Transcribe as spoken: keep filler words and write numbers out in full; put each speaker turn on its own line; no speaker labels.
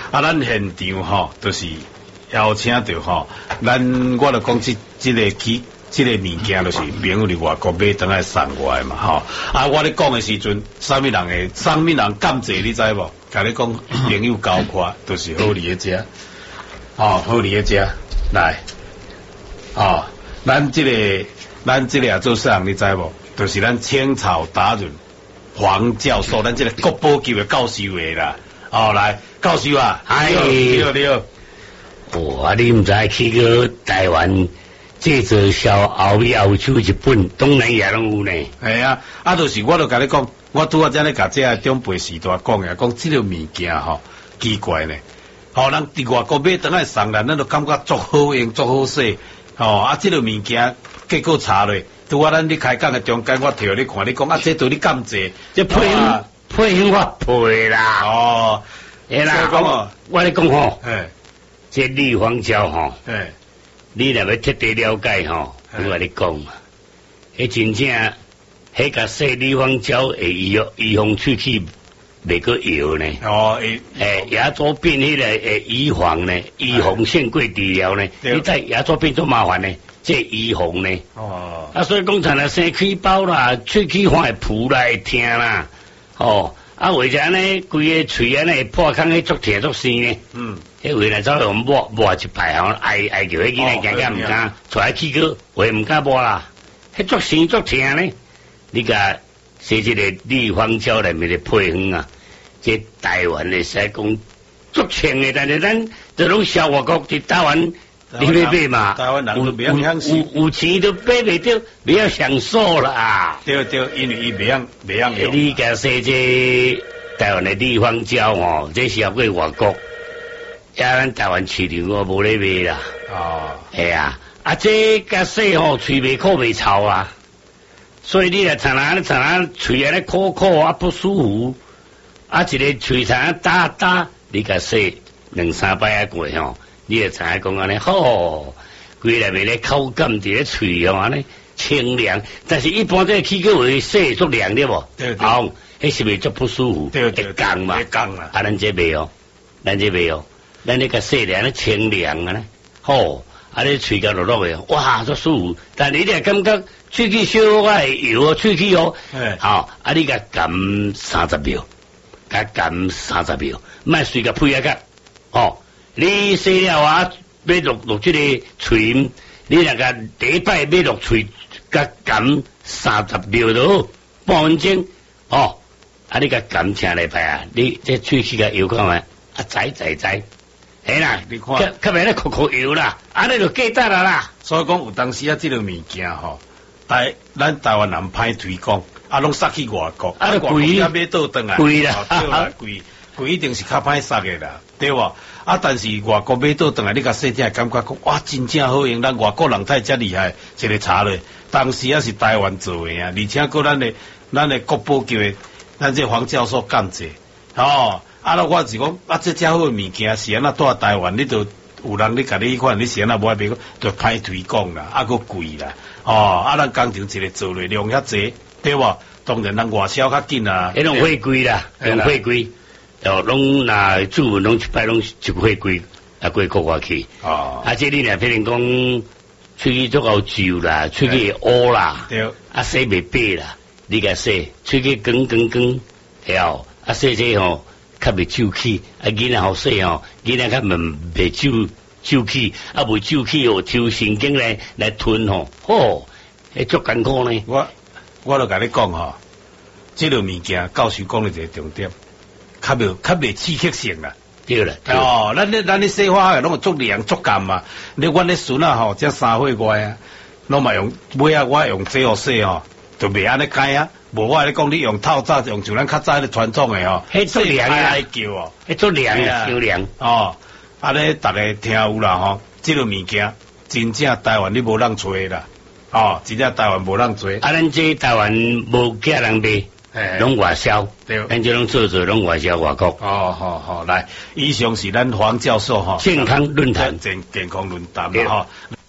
啊，咱现场吼，就是邀请到吼，咱我就讲即即个机。这个物件就是朋友伫外国买倒来送我的嘛，吼！啊，我咧讲的时阵，啥物人会，啥物人感谢你知无？甲你讲，朋友交款，就是好利的食，哦，好利的食，来，哦，咱这个，咱这个也做啥人你知无？就是咱青草达人黄教授，咱这个国宝级的教授的啦，哦，来，教授啊，
哎，
你好，你好，
我你唔知去过台湾。这做小澳美、澳洲、日本、东南亚拢有呢。
系啊，啊，就是我就甲你讲，我拄啊，才咧甲这个长辈时代讲嘅，讲这个物件吼奇怪呢，吼人伫外国买倒来送咱，咱就感觉足好用、足好势，吼啊，这个物件结果查咧，拄啊，咱你开讲嘅中间，我摕你看，你讲啊，这对你感谢，
这配配我配啦，
哦，
哎啦，我我咧讲吼，
诶，
这立方胶吼，
诶。
你若要彻底了解吼，我甲你讲，迄真正，迄个细立方胶会预预防喙齿袂个摇呢。
哦，诶，
诶，牙周病迄个会预防呢，预防胜过治疗呢。你在牙周病做麻烦呢，这预防呢。哦。啊，所以讲，像啊生气包啦，喙齿环会浮啦，会痛啦，哦。啊，或者呢，规个喙啊呢破空，迄足痛足酸呢。嗯。迄为来走用抹抹一排吼，爱爱叫迄囡仔行行唔敢，出来去个话唔敢抹啦。迄足酸足痛呢。你甲写这个立方胶内面的配方啊，这台湾的使讲足清的，但是咱这拢小外国伫台湾你要买嘛，
台湾人都袂晓享受，
有有钱都买袂到，袂晓享受啦。
对对，因为伊袂晓袂晓用。
你甲说这台湾的立方胶吼，这是要过外国，呀，咱台湾市场我无咧卖啦。哦，系啊，啊这甲说吼，喙袂苦袂臭啊，所以你若常常常常喙安尼苦苦啊不舒服，啊一个喙常打打，你甲说两三摆啊过吼。你也常讲安尼，吼，规内面咧口感伫咧喙哦，安尼清凉。但是一般这气个会洗足凉对无？对对。哦，迄是袂足不舒服？对对。会降嘛？会降啦。啊，咱这袂哦，咱这袂哦，咱咧个洗凉咧清凉啊咧，吼，啊咧喙甲落落的，哇，足舒服。但你咧感觉喙齿小可会摇哦，喙齿哦，好，啊你甲含三十秒，甲含三十秒，莫随甲配啊甲，哦。你洗了啊，要落落这个喙，你那个第一摆要落喙，甲含三十秒到半分钟，哦，啊你甲含请来排啊，你这喙齿甲摇看觅，啊知知知，嘿啦，你看，较较袂咧哭哭摇啦，啊你就记得啦啦。所以讲有当时啊，这个物件吼，台咱台湾人歹推广，啊拢杀去外国，啊外国也买倒转来，贵啦，对啦，贵。贵一定是较歹杀的啦，对无？啊，但是外国买倒转来，你甲细听感觉讲，哇，真正好用，咱外国人太遮厉害，一个查咧，当时也是台湾做的啊，而且搁咱的咱的国宝级的，咱这黄教授感谢，哦，啊，我是讲，啊，这遮好的物件是安那带台湾，你就有人你甲你看，你是安那无爱买，就歹推广啦，啊，搁贵啦，哦，啊，咱工程一个做咧量遐济，对无？当然咱外销较紧啊，迄种会贵啦，用会贵。哦，拢那煮拢一摆拢一会贵啊，贵国外去。哦，啊，这你若譬如讲，喙齿足够皱啦，喙齿会乌啦，对，啊洗袂白啦，你甲洗，喙齿光光光，晓，啊洗这吼较袂皱起，啊囡仔好洗吼，囡仔较袂袂皱皱起，啊袂皱起哦，抽神经来来吞吼，吼，迄足艰苦呢。我我著甲你讲吼，这个物件教授讲的一个重点。较袂较袂刺激性啦，对啦。哦，咱咧咱咧洗发诶，拢有足凉足甘嘛。你阮咧孙啊吼，才三岁外啊，拢嘛用尾啊，我用这号洗吼，就袂安尼解啊。无我咧讲，你用透早用像咱较早咧传统诶吼，迄足凉啊，爱叫哦，迄足凉啊，超凉。哦，啊咧，逐个听有啦吼，即个物件真正台湾你无人找啦，哦，真正台湾无人找。啊，咱这台湾无几人卖。拢外销，对，咱这拢做做拢外销外国。哦，好好，来，以上是咱黄教授哈健康论坛健健康论坛嘛哈。